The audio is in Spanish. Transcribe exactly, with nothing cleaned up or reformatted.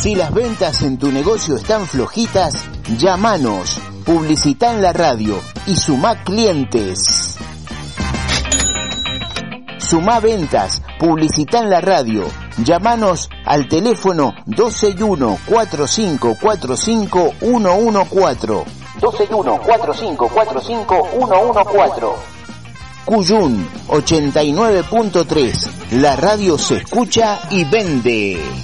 Si las ventas en tu negocio están flojitas, llámanos, publicita en la radio y sumá clientes. Sumá ventas, publicita en la radio. Llámanos al teléfono dos seis uno, cuatro cinco cuatro cinco, uno uno cuatro. dos seis uno, cuatro cinco cuatro cinco, uno uno cuatro. Cuyún ochenta y nueve punto tres. La radio se escucha y vende.